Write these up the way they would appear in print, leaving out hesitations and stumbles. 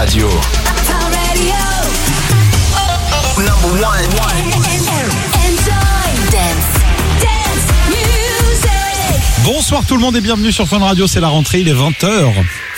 Radio. Number one. Bonsoir tout le monde et bienvenue sur Fun Radio, c'est la rentrée, il est 20h.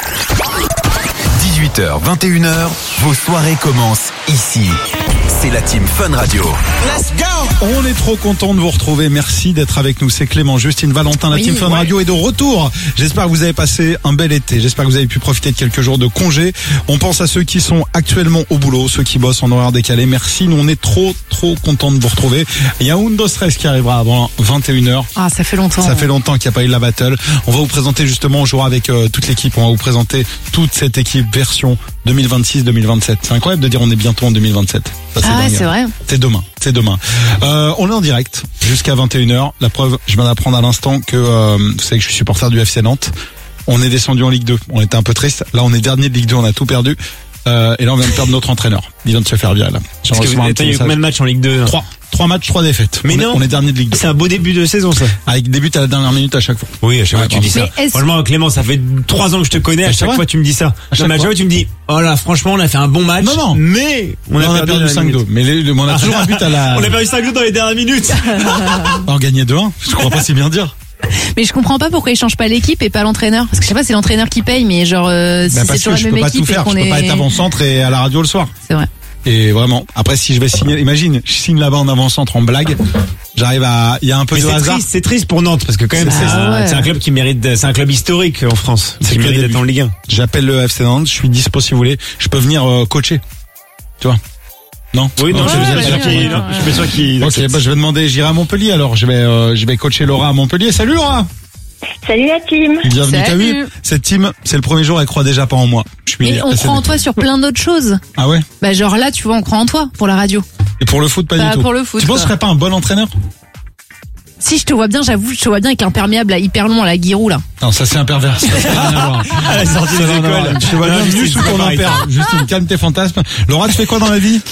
18h, 21h, vos soirées commencent ici. C'est la team Fun Radio. Let's go! On est trop content de vous retrouver, merci d'être avec nous. C'est Clément, Justine, Valentin, la team Fun Radio est de retour. J'espère que vous avez passé un bel été, j'espère que vous avez pu profiter de quelques jours de congé. On pense à ceux qui sont actuellement au boulot, ceux qui bossent en horaire décalé. Merci, nous on est trop contents de vous retrouver. Il y a Undo Stress qui arrivera avant 21h. Ah, ça fait longtemps. Ça fait longtemps qu'il n'y a pas eu la battle. On va vous présenter justement, on jouera avec toute l'équipe, on va vous présenter toute cette équipe version 2026-2027. C'est incroyable de dire on est bientôt en 2027. Ça, ah ouais, c'est vrai. C'est demain. On est en direct jusqu'à 21h. La preuve, je viens d'apprendre à l'instant que vous savez que je suis supporter du FC Nantes. On est descendu en Ligue 2. On était un peu triste. Là, on est dernier de Ligue 2. On a tout perdu. Et là, on vient de perdre notre entraîneur. Il vient de se faire virer là. Parce que il y a eu combien de matchs en Ligue 2 3 matchs, 3 défaites. Mais on est dernier de Ligue 2. C'est un beau début de saison, ça. Avec début à la dernière minute à chaque fois. Oui, à chaque fois tu dis ça. Franchement, Clément, ça fait 3 ans que je te connais. À chaque fois, tu me dis ça. À chaque fois, tu me dis, oh là, franchement, on a fait un bon match. Non. Mais on a perdu 5-2. Mais on a toujours un but à la. On a perdu 5-2 dans les dernières minutes. On gagnait 2-1. Je crois pas si bien dire. Mais je comprends pas pourquoi ils changent pas l'équipe et pas l'entraîneur. Parce que je sais pas, c'est l'entraîneur qui paye, mais genre si c'est toujours la même équipe et qu'on est. Je peux pas être avant-centre et à la radio le soir. C'est vrai. Et vraiment, après si je vais signer, imagine, je signe là-bas en avant-centre en blague, j'arrive à, il y a un peu de hasard. C'est triste pour Nantes parce que quand même c'est un club qui mérite, c'est un club historique en France. Qui mérite d'être en Ligue 1. J'appelle le FC Nantes, je suis dispo si vous voulez, je peux venir coacher. Tu vois? Non? Oui, non, je suis sûr qu'il. Ok, je vais demander, j'irai à Montpellier alors, je vais coacher Laura à Montpellier. Salut Laura! Salut la team. Bienvenue, t'as vu? Cette team, c'est le premier jour, elle croit déjà pas en moi. Mais on croit en toi sur plein d'autres choses. Ah ouais? Bah genre là, tu vois, on croit en toi pour la radio. Et pour le foot, pas du tout. Pour le foot. Tu penses que je serais pas un bon entraîneur? Si, je te vois bien, j'avoue, je te vois bien avec l'imperméable là, hyper long à la Giroud là. Non, ça c'est un pervers. À la sortie des écoles. Je te vois bien nu sous ton impère. Juste calme tes fantasmes. Laura, tu fais quoi dans la vie?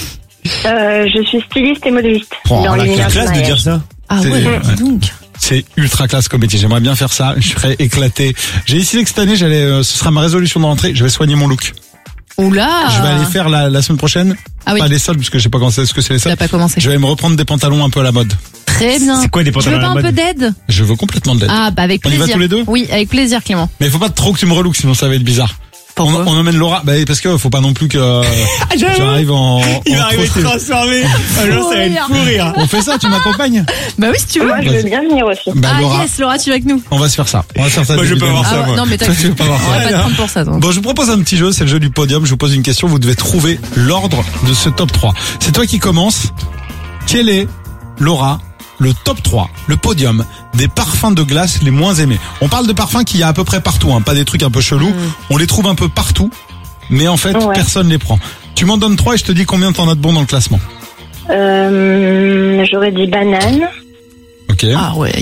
Je suis styliste et modéliste. Dans la classe de dire ça. Ah ouais, dis donc. C'est ultra classe comme métier. J'aimerais bien faire ça. Je serais éclaté. J'ai décidé que cette année, ce sera ma résolution de rentrée. Je vais soigner mon look. Oula. Je vais aller faire la semaine prochaine. Ah oui. Pas les soldes, puisque je sais pas quand c'est ce que c'est les soldes. T'as pas commencé. Je vais me reprendre des pantalons un peu à la mode. Très bien. C'est quoi des pantalons à la mode? Tu veux pas un peu d'aide? Je veux complètement d'aide. Ah, bah avec plaisir. On y va tous les deux? Oui, avec plaisir, Clément. Mais il faut pas trop que tu me relooks, sinon ça va être bizarre. On emmène Laura, parce que faut pas non plus que j'arrive en. Il va arriver transformé. Alors ça va être fou rire. On fait ça, tu m'accompagnes? Bah oui, si tu veux. Moi, je veux bien venir aussi. Laura, yes, Laura, tu es avec nous. On va se faire ça. Moi, je peux avoir ça, moi. Non, mais tu veux pas avoir ça. On va pas te prendre pour ça, toi. Bon, je vous propose un petit jeu, c'est le jeu du podium. Je vous pose une question, vous devez trouver l'ordre de ce top 3. C'est toi qui commence. Quel est, Laura, le top 3, le podium des parfums de glace les moins aimés? On parle de parfums qu'il y a à peu près partout, hein, pas des trucs un peu chelous. On les trouve un peu partout, mais en fait, personne les prend. Tu m'en donnes 3 et je te dis combien t'en as de bons dans le classement. J'aurais dit banane. Ok. Ah ouais,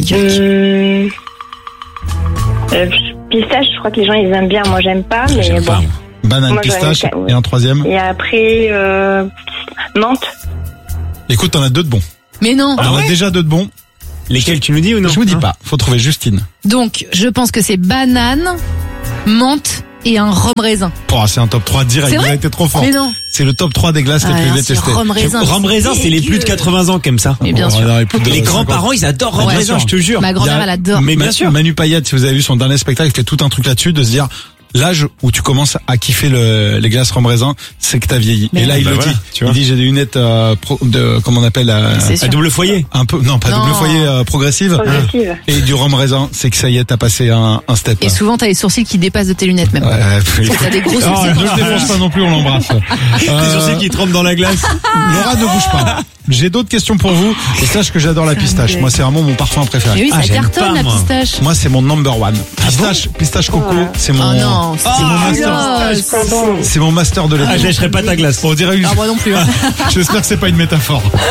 Pistache, je crois que les gens ils aiment bien. Moi, j'aime pas, mais bon. Banane, moi, pistache et un troisième. Et après, menthe. Écoute, t'en as 2 de bons. Mais non. On a déjà 2 de bons. Lesquels tu nous dis ou non? Je vous dis pas. Faut trouver Justine. Donc, je pense que c'est banane, menthe et un rhum raisin. C'est un top 3 direct. Vous avez été trop fort. Mais non. C'est le top 3 des glaces les plus détestées. Rhum raisin. Rhum raisin, c'est les plus de 80 ans qui aiment ça. Mais bien sûr. Les grands-parents, ils adorent rhum raisin, je te jure. Ma grand-mère, elle adore. Mais bien sûr. Manu Payette, si vous avez vu son dernier spectacle, il fait tout un truc là-dessus de se dire, l'âge où tu commences à kiffer les glaces rhum raisin, c'est que t'as vieilli. Et là, il le dit. Il dit, j'ai des lunettes comment on appelle à double foyer. Un peu, non, pas double foyer, progressive. Et du rhum raisin, c'est que ça y est, t'as passé un step. Et souvent, t'as les sourcils qui dépassent de tes lunettes même. T'as des gros sourcils. Ne le défonce pas non plus, on l'embrasse. Des sourcils qui trempent dans la glace. Laura, ne bouge pas. J'ai d'autres questions pour vous. Et sache que j'adore la pistache. Moi, c'est vraiment mon parfum préféré. Mais oui, ça cartonne la pistache. Moi, c'est mon number one. Pistache coco, c'est mon. Oh non, c'est mon master. C'est mon master de l'été. Je lâcherai pas ta glace. On dirait. Ah, moi non plus. J'espère que c'est pas une métaphore.